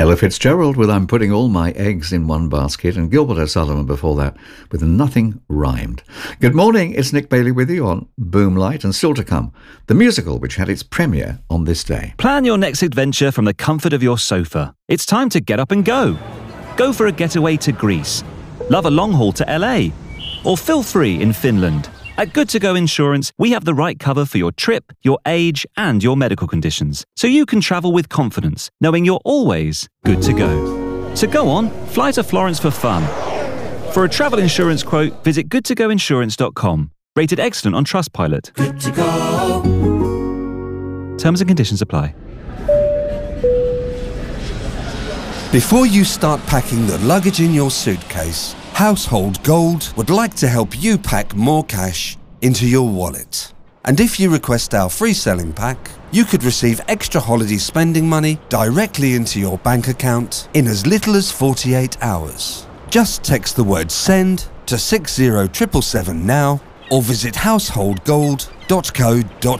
Ella Fitzgerald with I'm Putting All My Eggs in One Basket, and Gilbert O'Sullivan before that with Nothing Rhymed. Good morning, it's Nick Bailey with you on Boomlight, and still to come, the musical which had its premiere on this day. Plan your next adventure from the comfort of your sofa. It's time to get up and go. Go for a getaway to Greece. Love a long haul to LA. Or feel free in Finland. At Good To Go Insurance, we have the right cover for your trip, your age, and your medical conditions, so you can travel with confidence, knowing you're always good to go. So go on, fly to Florence for fun. For a travel insurance quote, visit goodtogoinsurance.com. Rated excellent on Trustpilot. Good to go. Terms and conditions apply. Before you start packing the luggage in your suitcase, Household Gold would like to help you pack more cash into your wallet. And if you request our free selling pack, you could receive extra holiday spending money directly into your bank account in as little as 48 hours. Just text the word SEND to 60777 now, or visit householdgold.co.uk.